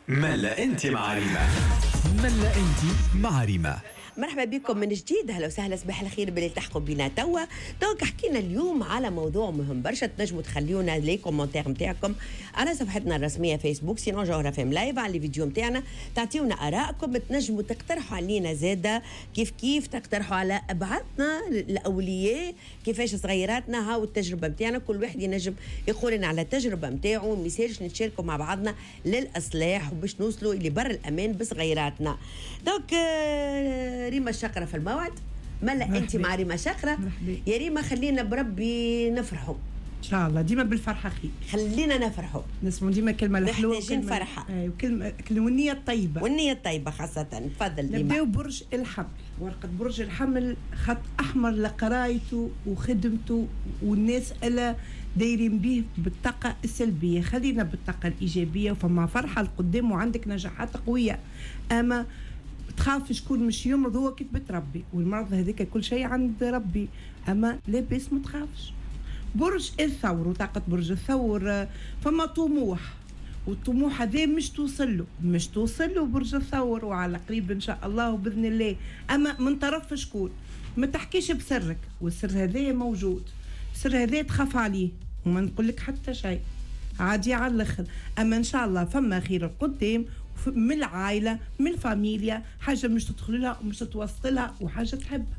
ملا انت مع ريما. ملا انت مع ريما. مرحبا بكم من جديد. اهلا وسهلا، صباح الخير باللي تحكوا بينا توا. دونك حكينا اليوم على موضوع مهم برشا، تنجموا تخليونا لي كومنتير نتاعكم على صفحتنا الرسميه فيسبوك سينو جوهره فيم لايف، على الفيديو نتاعنا تعطيونا ارائكم، تنجموا تقترحوا علينا زاده كيف تقترحوا على ابعادنا الاولياء كيفاش صغيراتنا هاو التجربه نتاعنا، كل واحد ينجم يقول لنا على التجربه نتاعو، ما يصيرش نتشاركوا مع بعضنا للاصلاح وباش نوصلوا الى بر الامان بصغيراتنا. دونك ريما الشقرة في الموعد. ملا انت مع ريما شقرة. يا ريما خلينا بربي نفرحوا ان شاء الله، ديما بالفرحه خير. خلينا نفرحوا، نسمعوا ديما كلمه الحلوه محتاجين فرحه وكلمه والنيه الطيبه، والنيه الطيبه خاصه. تفضل ريما. نبداو برج الحمل. ورقه برج الحمل خط احمر لقرايته وخدمته والناس الا دايرين به بالطاقه السلبيه. خلينا بالطاقه الايجابيه، وفما فرحه لقدام وعندك نجاحات قويه. اما تخاف شكون مش يمرض، هو كتبة ربي، والمرض هذيك كل شيء عند ربي. اما لاباس ما تخافش. برج الثور وطاقة برج الثور فما طموح، والطموح هذا مش توصل له برج الثور، وعلى قريب ان شاء الله وباذن الله. اما من طرف شكون؟ ما تحكيش بسرك، والسر هذا موجود. السر هذا تخاف عليه وما نقول لك حتى شيء، عادي على الاخر. اما ان شاء الله فما خير القدام من العائله، من الفاميليا، حاجه مش تدخل لها ومش تتوصلها وحاجه تحبها.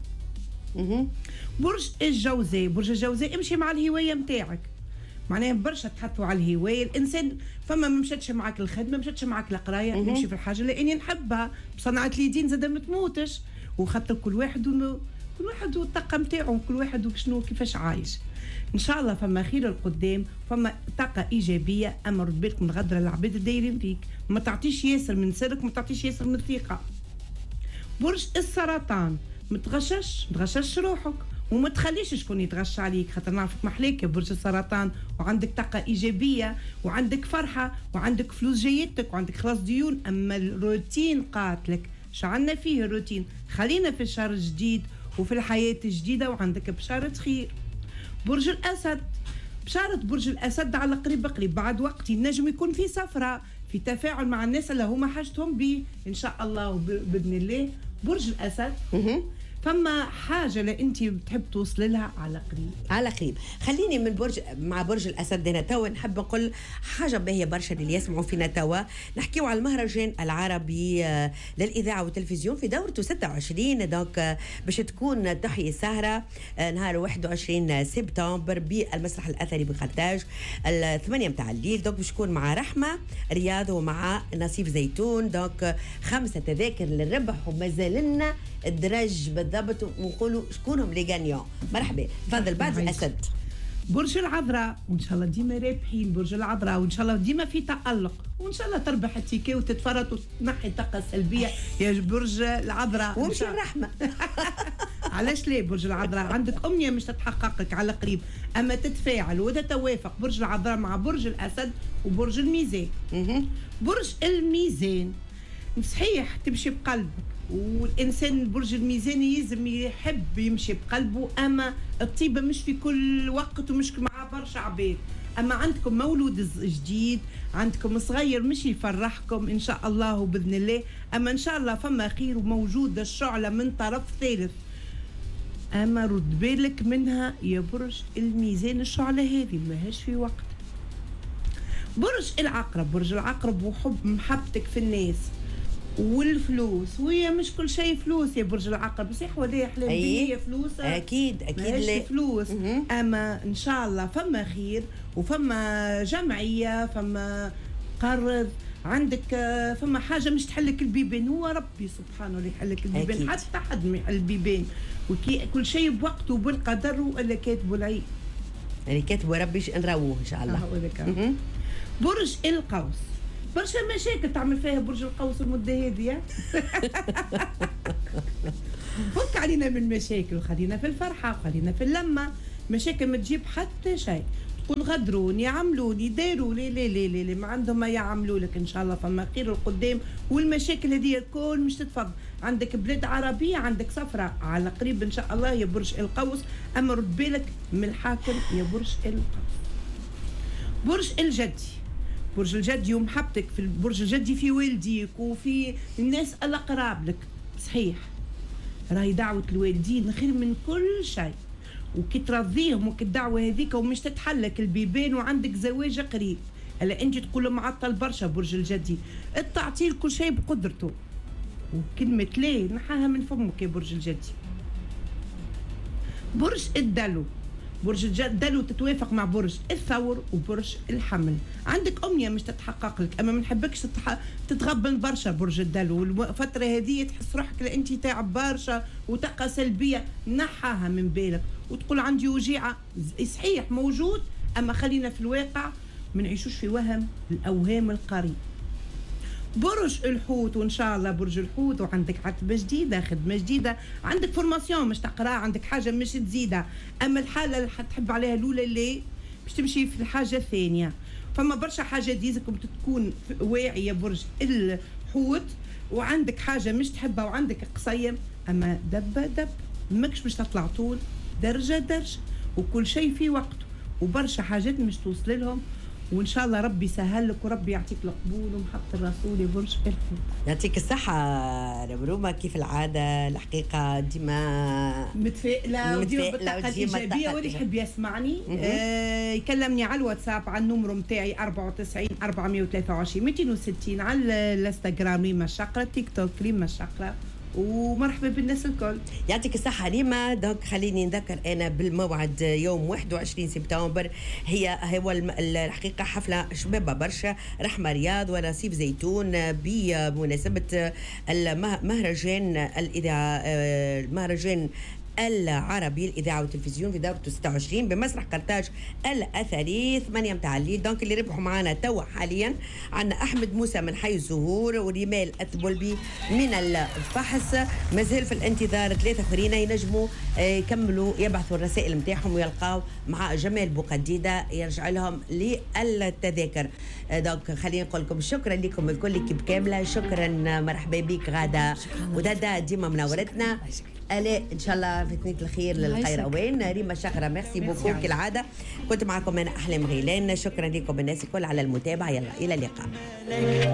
برج الجوزاء. برج الجوزاء امشي مع الهوايه نتاعك، معناها برشا تحطوا على الهوايه. الانسان فما ما مشاتش معك الخدمه، مشاتش معك القرايه، نمشي في الحاجه اللي نحبها بصنعه اليدين، زاد ما تموتش. وخاطر كل واحد والطاقه نتاعو، كل واحد وشنو كيفاش عايش. ان شاء الله فما خير القدام، فما طاقه ايجابيه. اما رد بالك من غدر العباد الدايرين فيك، ما تعطيش ياسر من سرك، ما تعطيش ياسر من الثقه. برج السرطان. ما تغشش روحك وما تخليش شكون يتغش عليك، خاطر نعرفك محليك يا برج السرطان، وعندك طاقه ايجابيه وعندك فرحه وعندك فلوس جايتك وعندك خلاص ديون. اما الروتين قاتلك، شعلنا فيه الروتين. خلينا في الشهر الجديد وفي الحياه الجديده وعندك بشاره خير. برج الأسد. بشارة برج الأسد على قريب بعد وقت ينجم يكون في سفرة، في تفاعل مع الناس اللي هما حاجتهم به إن شاء الله وبإذن الله. برج الأسد فما حاجة اللي أنت بتحب توصل لها على قريب. خليني من مع برج الأسد هنا توا نحب نقول حاجة باهية برشا اللي يسمعوا فينا توا. نحكيو على المهرجان العربي للإذاعة والتلفزيون في دورته 26. دونك باش تكون تحيي السهرة نهار 21 سبتمبر بالمسرح الأثري بقرطاج 8 متاع الليل. دونك باش تكون مع رحمة رياض ومع نصيف زيتون. دونك 5 تذاكر للربح، ومازال لنا الدرج بالضبط ونقولوا شكونهم لي غانيون. مرحبا. تفضل بعد الأسد. برج العذراء. وان شاء الله ديما رابحين برج العذراء، وان شاء الله ديما في تألق، وان شاء الله تربح التيكي وتتفرط وتنحي الطاقه السلبيه يا برج العذراء. ومشي الرحمه. علاش لا؟ برج العذراء عندك امنيه مش تتحقق على قريب، اما تتفاعل وتتوافق برج العذراء مع برج الاسد وبرج الميزان. برج الميزان صحيح تمشي بقلبك، والإنسان برج الميزان يلزم يحب يمشي بقلبه. أما الطيبة مش في كل وقت ومش مع برشا عباد. أما عندكم مولود جديد، عندكم صغير مش يفرحكم إن شاء الله وبإذن الله. أما إن شاء الله فما خير وموجودة الشعلة من طرف ثالث. أما رد بالك منها يا برج الميزان، الشعلة هذه ماهاش في وقت. برج العقرب. برج العقرب وحب محبتك في الناس والفلوس، وهي مش كل شيء فلوس يا برج العقرب، صح ولا احلام هي فلوس؟ اكيد لا فلوس. اما ان شاء الله فما خير وفما جمعيه، فما قرض عندك، فما حاجه مش تحلك البيبان. هو ربي سبحانه اللي يحلك البيبان، حتى حد ما يحل البيبان، وكي كل شيء بوقته وبالقدر، والا كاتبوا العيد اللي كاتبوا ربي نراوه ان شاء الله. برج القوس. برشا مشاكل تعمل فيها برج القوس المدة هذه. فك علينا من المشاكل وخلينا في الفرحة وخلينا في اللمة. مشاكل ما تجيب حتى شيء، تكون غدرون يعملون يديروا لي ما عندهم ما يعملوا لك. ان شاء الله فما خير القدام، والمشاكل هذه الكل مش تتفضل. عندك بلاد عربية، عندك سفرة على قريب ان شاء الله يا برج القوس. اما رد بالك من الحاكم يا برج القوس. برج الجدي. برج الجدي ومحبتك في برج الجدي في والديك وفي الناس الأقراب لك. صحيح راهي دعوة الوالدين خير من كل شيء، وكي ترضيهم وكي الدعوة هذيك ومش تتحلك البيبان وعندك زواج قريب. هلا انت تقول معطل برشا برج الجدي، التعطيل كل شيء بقدرته، وكلمة ليه نحاها من فمك يا برج الجدي. برج الدلو، برج الدلو تتوافق مع برج الثور وبرج الحمل. عندك أمنية مش تتحقق لك، أما ما نحبكش تتغبن برشا برج الدلو. والفترة هذه تحس روحك أنت تعب برشا وطاقة سلبية، نحاها من بالك وتقول عندي وجيعة. صحيح موجود، أما خلينا في الواقع ما نعيشوش في وهم الأوهام القريب. برج الحوت، وان شاء الله برج الحوت وعندك عتبه جديده، خدمه جديده، عندك فورماسيون مش تقرا، عندك حاجه مش تزيدها. اما الحاله اللي حتحب عليها الاولى اللي باش تمشي في الحاجه الثانيه. فما برشا حاجه تزيدكم تكون واعي يا برج الحوت، وعندك حاجه مش تحبها وعندك قصيم. اما دب ماكش باش تطلع طول، درجه درجه، وكل شيء في وقته، وبرشا حاجات مش توصل لهم. وان شاء الله ربي يسهل لك وربي يعطيك القبول ومحبه الرسول يا برج الحوت. يعطيك الصحة ربرومة، كيف العادة الحقيقة ديما متفائلة وديما بالطاقة الإيجابية. واللي يحب يسمعني يكلمني على الواتساب على النمرو متاعي 94 423 260، على الانستغرام ريما الشقرة، تيك توك ريما الشقرة، ومرحبا بالناس الكل. يعطيك الصحة ريما. دونك خليني نذكر أنا بالموعد يوم 21 سبتمبر هو الحقيقة حفلة شبابة برشا، رحمة رياض ونصيف زيتون بمناسبة المهرجان الإذاعة، المهرجان العربي الإذاعة والتلفزيون في دورته 26 بمسرح قرطاج الأثري 8 متاع الليل. دونك اللي ربحوا معنا توا حاليا عندنا أحمد موسى من حي الزهور وريمال الثبلبي من الفحص. مازال في الانتظار 3 آخرين ينجموا يكملوا يبعثوا الرسائل متاعهم ويلقاو مع جمال بوقديدة يرجع لهم للتذاكر. دونك خلينا نقول لكم شكرا لكم الكل ليكيب كاملة. شكرا، مرحبا بك غادة ودادا ديما منورتنا. آلاء ان شاء الله في ثنية الخير للقيروان. ريما شقرة ميرسي بوكو كالعادة. كنت معكم انا احلام غيلان. شكرا لكم الناس الكل على المتابعة. يلا الى اللقاء.